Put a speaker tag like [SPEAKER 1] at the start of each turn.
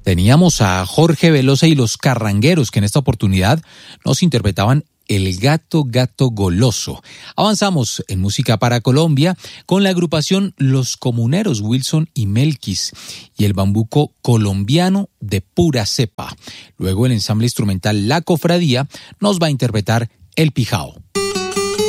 [SPEAKER 1] Teníamos a Jorge Velosa y los Carrangueros, que en esta oportunidad nos interpretaban El Gato Gato Goloso. Avanzamos en música para Colombia con la agrupación Los Comuneros, Wilson y Melquis, y el bambuco colombiano de pura cepa. Luego el ensamble instrumental La Cofradía nos va a interpretar El Pijao.